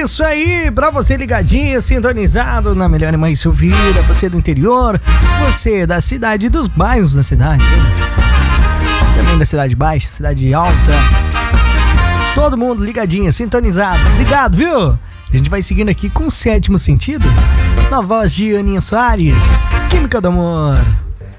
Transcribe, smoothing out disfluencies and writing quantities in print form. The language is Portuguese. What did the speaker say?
isso aí, pra você ligadinho, sintonizado na melhor e mais ouvida, você do interior, você da cidade, dos bairros da cidade, também da cidade baixa, cidade alta, todo mundo ligadinho, sintonizado, obrigado, viu? A gente vai seguindo aqui com o Sétimo Sentido, na voz de Aninha Soares, Química do Amor.